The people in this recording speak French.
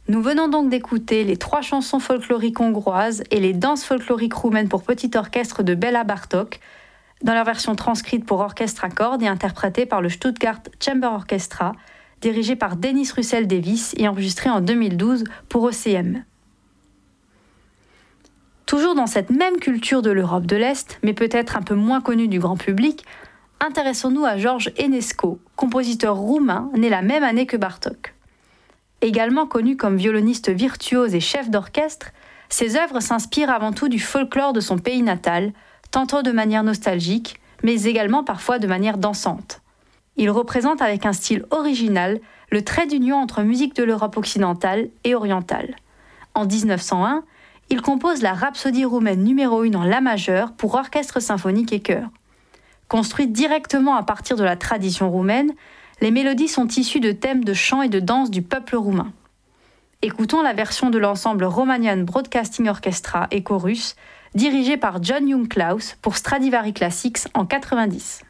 Nous venons donc d'écouter les 3 chansons folkloriques hongroises et les danses folkloriques roumaines pour petit orchestre de Béla Bartók, dans leur version transcrite pour orchestre à cordes et interprétée par le Stuttgart Chamber Orchestra, dirigé par Dennis Russell Davies et enregistré en 2012 pour OCM. Toujours dans cette même culture de l'Europe de l'Est, mais peut-être un peu moins connue du grand public, intéressons-nous à George Enescu, compositeur roumain né la même année que Bartók. Également connu comme violoniste virtuose et chef d'orchestre, ses œuvres s'inspirent avant tout du folklore de son pays natal, tantôt de manière nostalgique, mais également parfois de manière dansante. Il représente avec un style original le trait d'union entre musique de l'Europe occidentale et orientale. En 1901, il compose la Rhapsodie roumaine numéro 1 en la majeur pour orchestre symphonique et chœur. Construite directement à partir de la tradition roumaine, les mélodies sont issues de thèmes de chant et de danse du peuple roumain. Écoutons la version de l'ensemble Romanian Broadcasting Orchestra et Chorus, dirigé par John Young Klaus pour Stradivari Classics en 90.